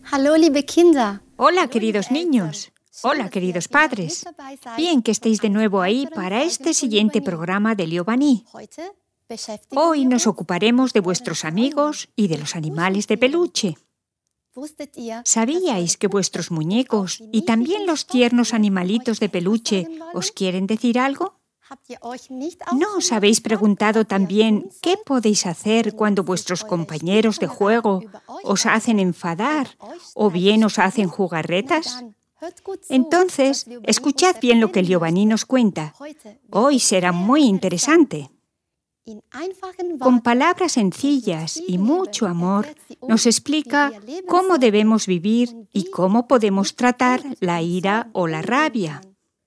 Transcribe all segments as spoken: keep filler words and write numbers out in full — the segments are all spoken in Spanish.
Hallo, liebe Kinder. Hola, queridos niños. Hola, queridos padres. Bien que estéis de nuevo ahí para este siguiente programa de Liobani. Hoy nos ocuparemos de vuestros amigos y de los animales de peluche. ¿Sabíais que vuestros muñecos y también los tiernos animalitos de peluche os quieren decir algo? ¿No os habéis preguntado también qué podéis hacer cuando vuestros compañeros de juego os hacen enfadar o bien os hacen jugarretas? Entonces, escuchad bien lo que Liobani nos cuenta. Hoy será muy interesante. Con palabras sencillas y mucho amor, nos explica cómo debemos vivir y cómo podemos tratar la ira o la rabia.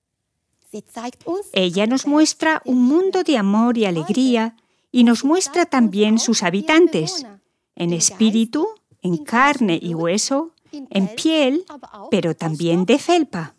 Ella nos muestra un mundo de amor y alegría y nos muestra también sus habitantes, en espíritu, en carne y hueso, en piel, pero también de felpa.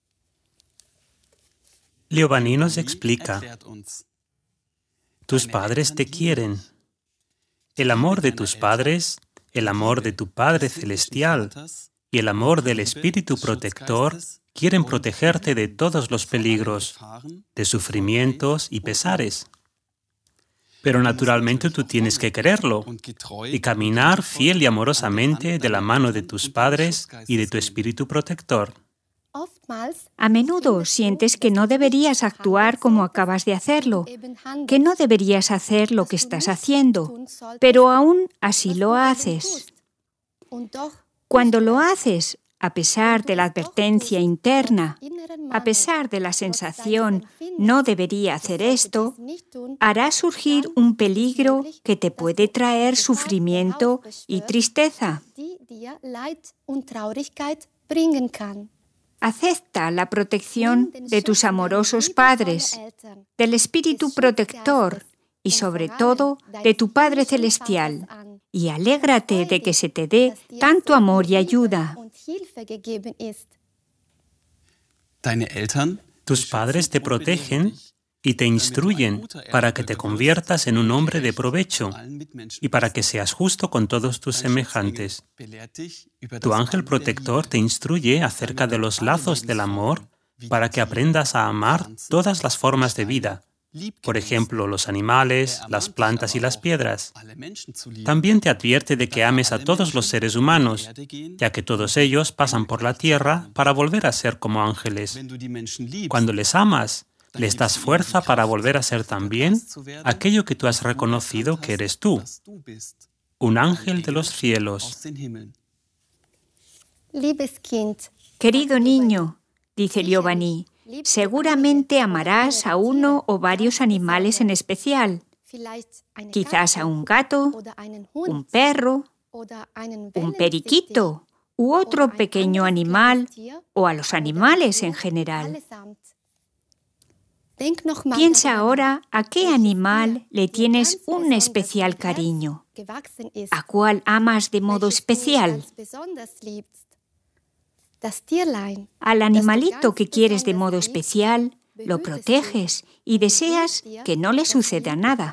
Liobani nos explica: tus padres te quieren. El amor de tus padres, el amor de tu Padre Celestial y el amor del Espíritu Protector quieren protegerte de todos los peligros, de sufrimientos y pesares. Pero naturalmente tú tienes que quererlo y caminar fiel y amorosamente de la mano de tus padres y de tu Espíritu Protector. A menudo sientes que no deberías actuar como acabas de hacerlo, que no deberías hacer lo que estás haciendo, pero aún así lo haces. Cuando lo haces, a pesar de la advertencia interna, a pesar de la sensación no debería hacer esto, hará surgir un peligro que te puede traer sufrimiento y tristeza. Acepta la protección de tus amorosos padres, del Espíritu Protector y sobre todo de tu Padre Celestial, y alégrate de que se te dé tanto amor y ayuda. Tus padres te protegen y te instruyen para que te conviertas en un hombre de provecho y para que seas justo con todos tus semejantes. Tu ángel protector te instruye acerca de los lazos del amor para que aprendas a amar todas las formas de vida, por ejemplo, los animales, las plantas y las piedras. También te advierte de que ames a todos los seres humanos, ya que todos ellos pasan por la tierra para volver a ser como ángeles. Cuando les amas, les das fuerza para volver a ser también aquello que tú has reconocido que eres tú, un ángel de los cielos. Querido niño, dice Liobani, seguramente amarás a uno o varios animales en especial, quizás a un gato, un perro, un periquito u otro pequeño animal o a los animales en general. Piensa ahora a qué animal le tienes un especial cariño, a cuál amas de modo especial. Al animalito que quieres de modo especial, lo proteges y deseas que no le suceda nada.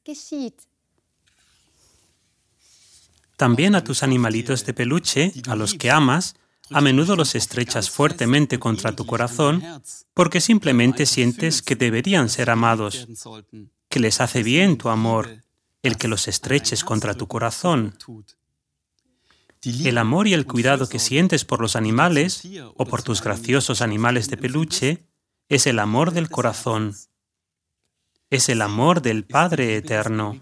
También a tus animalitos de peluche, a los que amas, a menudo los estrechas fuertemente contra tu corazón porque simplemente sientes que deberían ser amados, que les hace bien tu amor, el que los estreches contra tu corazón. El amor y el cuidado que sientes por los animales o por tus graciosos animales de peluche es el amor del corazón. Es el amor del Padre Eterno.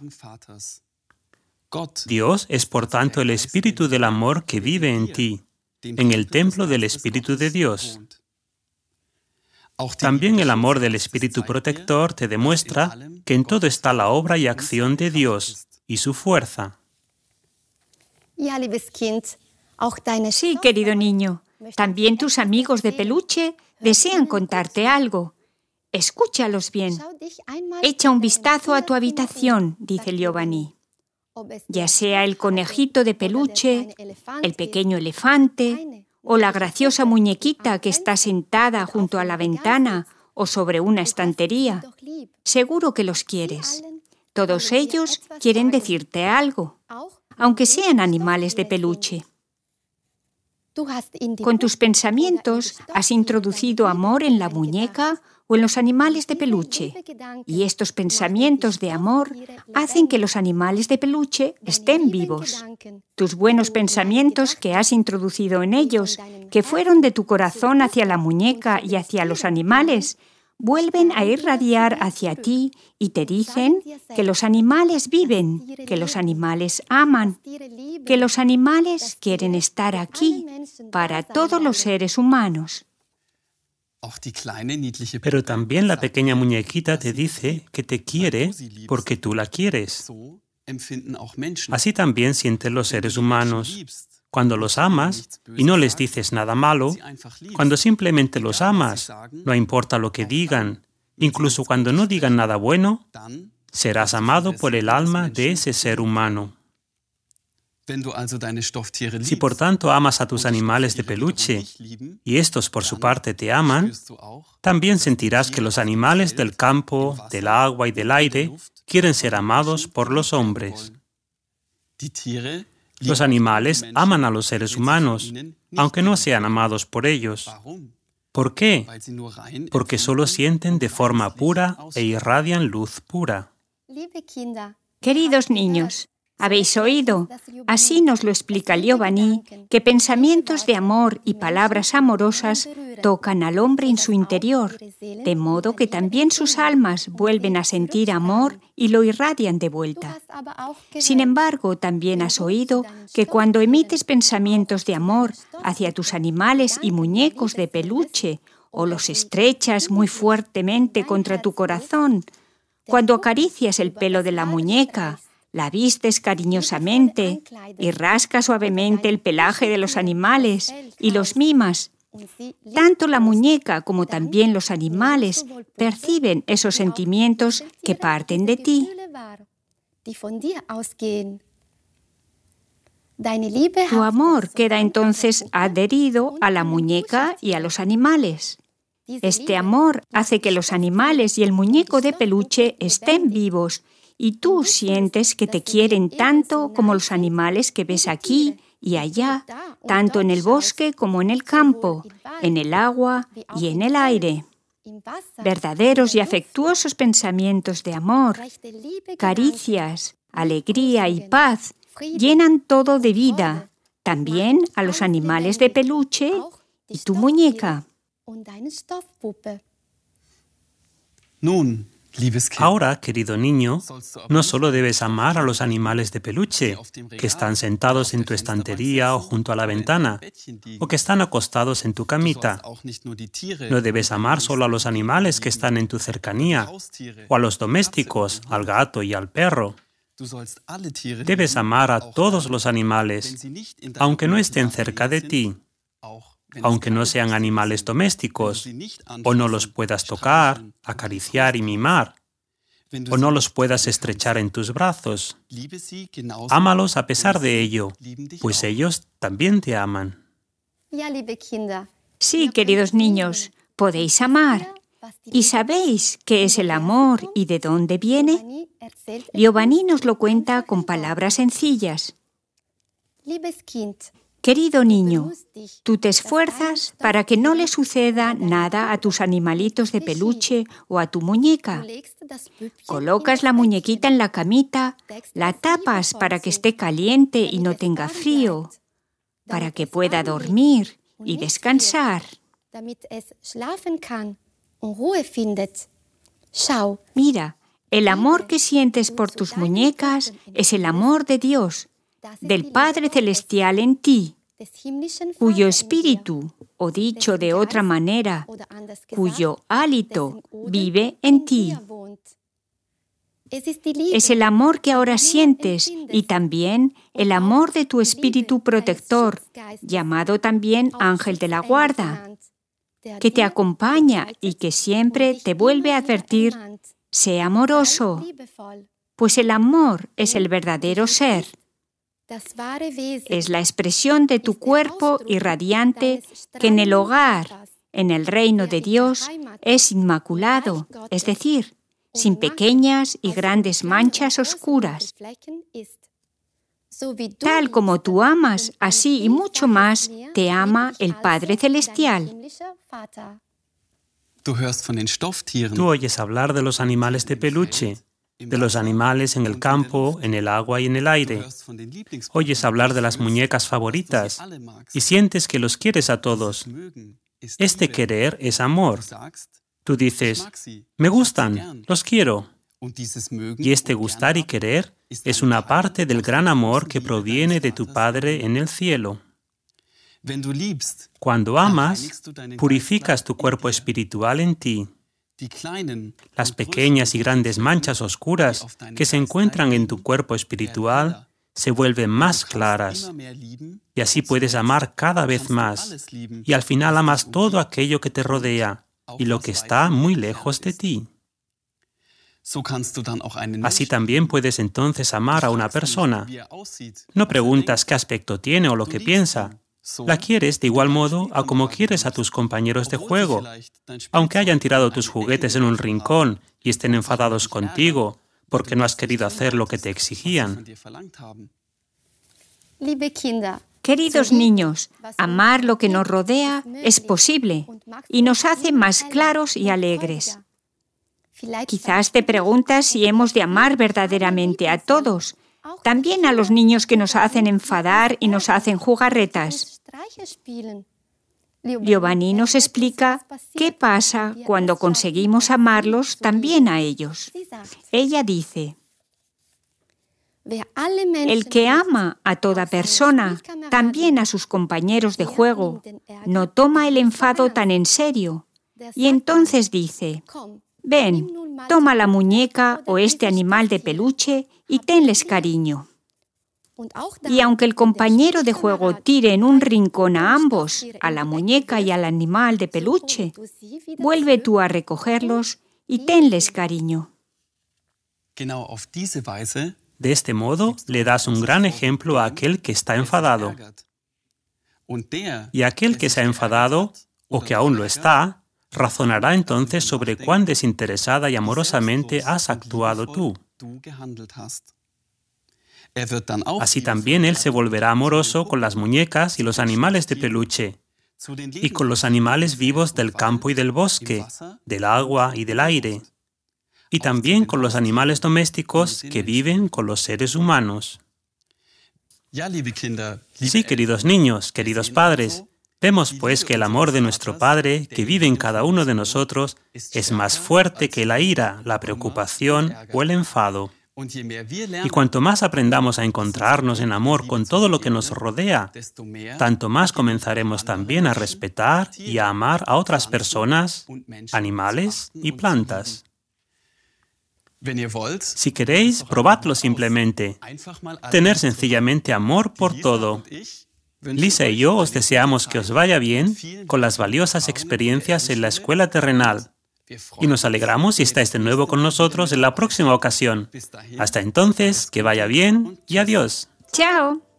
Dios es por tanto el Espíritu del amor que vive en ti, en el templo del Espíritu de Dios. También el amor del Espíritu Protector te demuestra que en todo está la obra y acción de Dios y su fuerza. Sí, querido niño, también tus amigos de peluche desean contarte algo. Escúchalos bien. Echa un vistazo a tu habitación, dice Liobani. Ya sea el conejito de peluche, el pequeño elefante o la graciosa muñequita que está sentada junto a la ventana o sobre una estantería, seguro que los quieres. Todos ellos quieren decirte algo, aunque sean animales de peluche. Con tus pensamientos has introducido amor en la muñeca o en los animales de peluche, y estos pensamientos de amor hacen que los animales de peluche estén vivos. Tus buenos pensamientos que has introducido en ellos, que fueron de tu corazón hacia la muñeca y hacia los animales, vuelven a irradiar hacia ti y te dicen que los animales viven, que los animales aman, que los animales quieren estar aquí para todos los seres humanos. Pero también la pequeña muñequita te dice que te quiere porque tú la quieres. Así también sienten los seres humanos. Cuando los amas y no les dices nada malo, cuando simplemente los amas, no importa lo que digan, incluso cuando no digan nada bueno, serás amado por el alma de ese ser humano. Si por tanto amas a tus animales de peluche y estos por su parte te aman, también sentirás que los animales del campo, del agua y del aire quieren ser amados por los hombres. Los animales aman a los seres humanos, aunque no sean amados por ellos. ¿Por qué? Porque solo sienten de forma pura e irradian luz pura. Queridos niños, ¿habéis oído? Así nos lo explica Giovanni, que pensamientos de amor y palabras amorosas tocan al hombre en su interior, de modo que también sus almas vuelven a sentir amor y lo irradian de vuelta. Sin embargo, también has oído que cuando emites pensamientos de amor hacia tus animales y muñecos de peluche, o los estrechas muy fuertemente contra tu corazón, cuando acaricias el pelo de la muñeca, la vistes cariñosamente y rascas suavemente el pelaje de los animales y los mimas, tanto la muñeca como también los animales perciben esos sentimientos que parten de ti. Tu amor queda entonces adherido a la muñeca y a los animales. Este amor hace que los animales y el muñeco de peluche estén vivos y tú sientes que te quieren tanto como los animales que ves aquí y allá, tanto en el bosque como en el campo, en el agua y en el aire. Verdaderos y afectuosos pensamientos de amor, caricias, alegría y paz llenan todo de vida, también a los animales de peluche y tu muñeca. Ahora, querido niño, no solo debes amar a los animales de peluche que están sentados en tu estantería o junto a la ventana, o que están acostados en tu camita. No debes amar solo a los animales que están en tu cercanía, o a los domésticos, al gato y al perro. Debes amar a todos los animales, aunque no estén cerca de ti, aunque no sean animales domésticos, o no los puedas tocar, acariciar y mimar, o no los puedas estrechar en tus brazos. Ámalos a pesar de ello, pues ellos también te aman. Sí, queridos niños, podéis amar. ¿Y sabéis qué es el amor y de dónde viene? Giovanni nos lo cuenta con palabras sencillas. Querido niño, tú te esfuerzas para que no le suceda nada a tus animalitos de peluche o a tu muñeca. Colocas la muñequita en la camita, la tapas para que esté caliente y no tenga frío, para que pueda dormir y descansar. Mira, el amor que sientes por tus muñecas es el amor de Dios, del Padre Celestial en ti, cuyo espíritu, o dicho de otra manera, cuyo hálito vive en ti. Es el amor que ahora sientes y también el amor de tu espíritu protector, llamado también ángel de la guarda, que te acompaña y que siempre te vuelve a advertir, sé amoroso, pues el amor es el verdadero ser. Es la expresión de tu cuerpo irradiante que en el hogar, en el reino de Dios, es inmaculado, es decir, sin pequeñas y grandes manchas oscuras. Tal como tú amas, así y mucho más, te ama el Padre Celestial. Tú oyes hablar de los animales de peluche, de los animales en el campo, en el agua y en el aire. Oyes hablar de las muñecas favoritas y sientes que los quieres a todos. Este querer es amor. Tú dices, me gustan, los quiero. Y este gustar y querer es una parte del gran amor que proviene de tu Padre en el cielo. Cuando amas, purificas tu cuerpo espiritual en ti. Las pequeñas y grandes manchas oscuras que se encuentran en tu cuerpo espiritual se vuelven más claras y así puedes amar cada vez más y al final amas todo aquello que te rodea y lo que está muy lejos de ti. Así también puedes entonces amar a una persona. No preguntas qué aspecto tiene o lo que piensa. La quieres de igual modo a como quieres a tus compañeros de juego. Aunque hayan tirado tus juguetes en un rincón y estén enfadados contigo porque no has querido hacer lo que te exigían. Queridos niños, amar lo que nos rodea es posible y nos hace más claros y alegres. Quizás te preguntas si hemos de amar verdaderamente a todos, también a los niños que nos hacen enfadar y nos hacen jugarretas. Giovanni nos explica qué pasa cuando conseguimos amarlos también a ellos. Ella dice, el que ama a toda persona, también a sus compañeros de juego, no toma el enfado tan en serio. Y entonces dice, ven, toma la muñeca o este animal de peluche y tenles cariño. Y aunque el compañero de juego tire en un rincón a ambos, a la muñeca y al animal de peluche, vuelve tú a recogerlos y tenles cariño. De este modo, le das un gran ejemplo a aquel que está enfadado. Y aquel que se ha enfadado, o que aún lo está, razonará entonces sobre cuán desinteresada y amorosamente has actuado tú. Así también él se volverá amoroso con las muñecas y los animales de peluche, y con los animales vivos del campo y del bosque, del agua y del aire, y también con los animales domésticos que viven con los seres humanos. Sí, queridos niños, queridos padres, vemos pues que el amor de nuestro Padre, que vive en cada uno de nosotros, es más fuerte que la ira, la preocupación o el enfado. Y cuanto más aprendamos a encontrarnos en amor con todo lo que nos rodea, tanto más comenzaremos también a respetar y a amar a otras personas, animales y plantas. Si queréis, probadlo simplemente. Tener sencillamente amor por todo. Lisa y yo os deseamos que os vaya bien con las valiosas experiencias en la escuela terrenal. Y nos alegramos si estáis de nuevo con nosotros en la próxima ocasión. Hasta entonces, que vaya bien y adiós. ¡Chao!